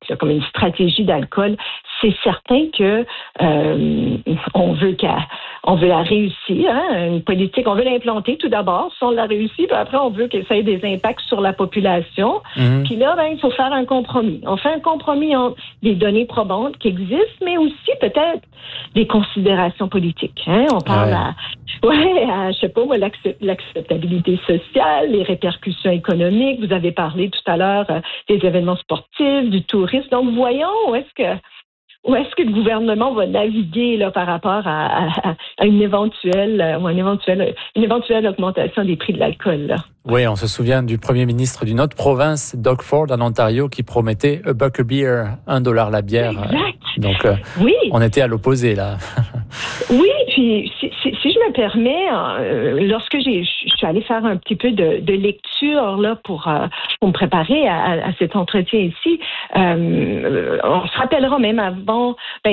comme une stratégie d'alcool, c'est certain que on veut la réussir, hein, une politique, on veut l'implanter tout d'abord, si on l'a réussi, puis après on veut que ça ait des impacts sur la population. Puis là, il faut faire un compromis. On fait un compromis entre des données probantes qui existent, mais aussi peut-être des considérations politiques. Hein? On parle je sais pas moi, l'acceptabilité sociale, les répercussions économiques. Vous avez parlé tout à l'heure des événements sportifs, du tourisme. Donc voyons où est-ce que le gouvernement va naviguer là, par rapport à une éventuelle augmentation des prix de l'alcool, là. Oui, on se souvient du premier ministre d'une autre province, Doug Ford, en Ontario, qui promettait $1 a beer, $1 la bière. Exact. Donc, on était à l'opposé, là. Oui, puis si je me permets, lorsque je suis allée faire un petit peu de lecture là pour me préparer à cet entretien ici, on se rappellera même avant,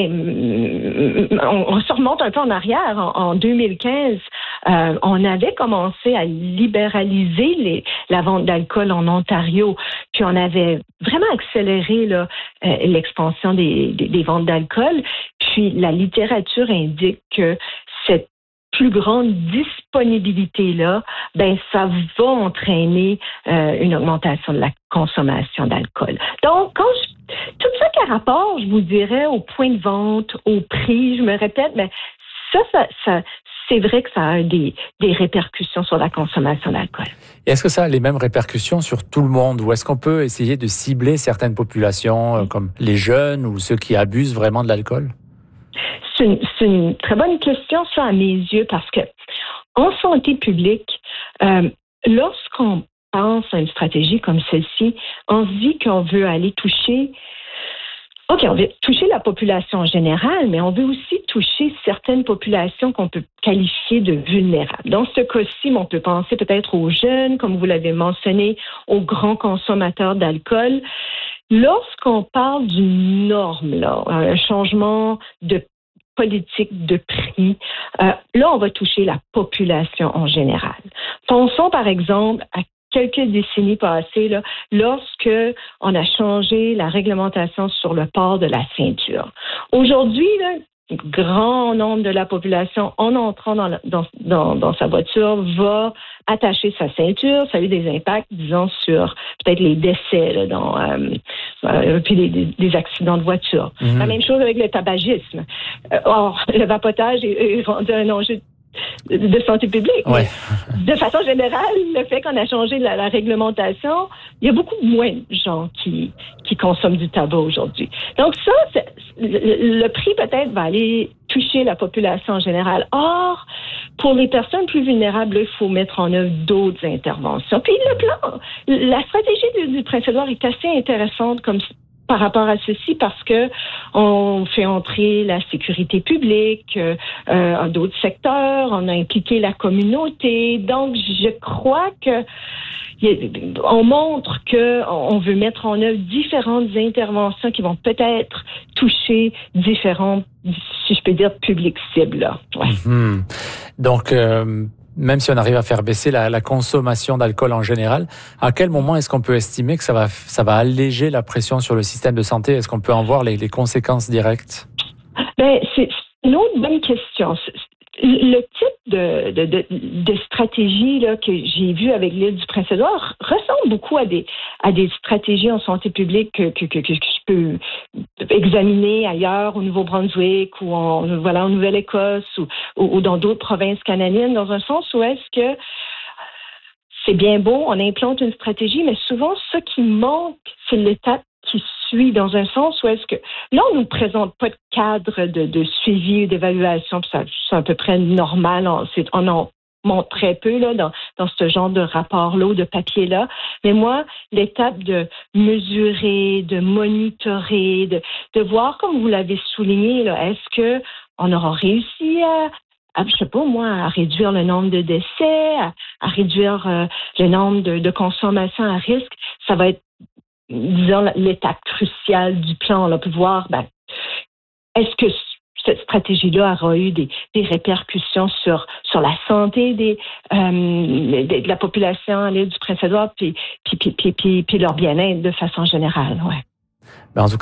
on se remonte un peu en arrière, en 2015, on avait commencé à libéraliser la vente d'alcool en Ontario, puis on avait vraiment accéléré là, l'expansion des ventes d'alcool, puis la littérature indique que cette plus grande disponibilité-là, ça va entraîner une augmentation de la consommation d'alcool. Donc, tout ça qui a rapport, je vous dirais, au point de vente, au prix, je me répète, mais ça c'est vrai que ça a des répercussions sur la consommation d'alcool. Et est-ce que ça a les mêmes répercussions sur tout le monde, ou est-ce qu'on peut essayer de cibler certaines populations, comme les jeunes ou ceux qui abusent vraiment de l'alcool? C'est une très bonne question, ça, à mes yeux, parce que en santé publique, lorsqu'on pense à une stratégie comme celle-ci, on se dit qu'on veut aller toucher on veut toucher la population en général, mais on veut aussi toucher certaines populations qu'on peut qualifier de vulnérables. Dans ce cas-ci, on peut penser peut-être aux jeunes, comme vous l'avez mentionné, aux grands consommateurs d'alcool. Lorsqu'on parle d'une norme, là, un changement de politique de prix, là, on va toucher la population en général. Pensons, par exemple, à quelques décennies passées, là, lorsque on a changé la réglementation sur le port de la ceinture. Aujourd'hui, là, un grand nombre de la population, en entrant dans sa voiture, va attacher sa ceinture. Ça a eu des impacts, disons, sur peut-être les décès, là, puis des accidents de voiture. La même chose avec le tabagisme. Or, le vapotage est rendu un enjeu de santé publique. Ouais. De façon générale, le fait qu'on a changé la réglementation, il y a beaucoup moins de gens qui consomment du tabac aujourd'hui. Donc ça, le prix peut-être va aller toucher la population en général. Or, pour les personnes plus vulnérables, il faut mettre en œuvre d'autres interventions. Puis la stratégie du Prince-Édouard est assez intéressante par rapport à ceci, parce que on fait entrer la sécurité publique en d'autres secteurs, on a impliqué la communauté. Donc, je crois que on montre qu'on veut mettre en œuvre différentes interventions qui vont peut-être toucher différents, si je peux dire, publics cibles. Là. Ouais. Donc, même si on arrive à faire baisser la consommation d'alcool en général, à quel moment est-ce qu'on peut estimer que ça va alléger la pression sur le système de santé? Est-ce qu'on peut en voir les conséquences directes? C'est une autre bonne question. Le type de stratégie là, que j'ai vu avec l'île du Prince-Édouard ressemble beaucoup à des stratégies en santé publique que je peux examiner ailleurs, au Nouveau-Brunswick ou en Nouvelle-Écosse ou dans d'autres provinces canadiennes, dans un sens où est-ce que c'est bien beau, on implante une stratégie, mais souvent, ce qui manque, c'est l'étape qui suit, dans un sens où est-ce que là, on nous présente pas de cadre de suivi et d'évaluation, puis ça, c'est à peu près normal, on en montre très peu là, dans ce genre de rapport-là ou de papier-là. Mais moi, l'étape de mesurer, de monitorer, de voir, comme vous l'avez souligné, là, est-ce que on aura réussi à je sais pas moi, à réduire le nombre de décès, à réduire le nombre de consommations à risque, ça va être, disons, l'étape cruciale du plan, là, pour voir, est-ce que cette stratégie-là aura eu des répercussions sur la santé de la population à l'île du Prince-Édouard, puis leur bien-être de façon générale, ouais. En tout cas,